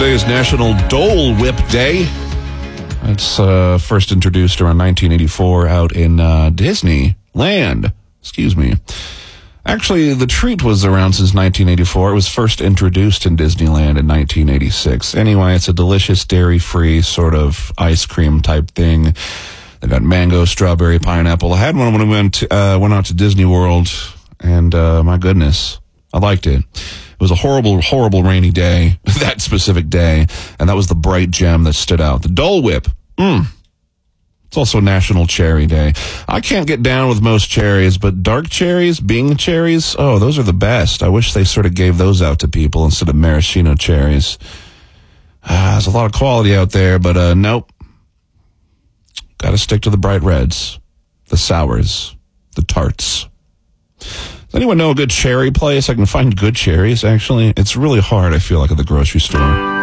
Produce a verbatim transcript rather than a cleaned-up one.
Today is National Dole Whip Day. It's uh, first introduced around nineteen eighty-four out in uh, Disneyland. Excuse me. Actually, the treat was around since nineteen eighty-four. It was first introduced in Disneyland in nineteen eighty-six. Anyway, it's a delicious dairy-free sort of ice cream type thing. They got mango, strawberry, pineapple. I had one when we went to, uh, went out to Disney World, and uh, my goodness, I liked it. It was a horrible, horrible rainy day, that specific day, and that was the bright gem that stood out. The Dole Whip. Mm. It's also National Cherry Day. I can't get down with most cherries, but dark cherries, Bing cherries, oh, those are the best. I wish they sort of gave those out to people instead of maraschino cherries. Uh, there's a lot of quality out there, but uh, nope. Got to stick to the bright reds, the sours, the tarts. Does anyone know a good cherry place? I can find good cherries, actually. It's really hard, I feel like, at the grocery store.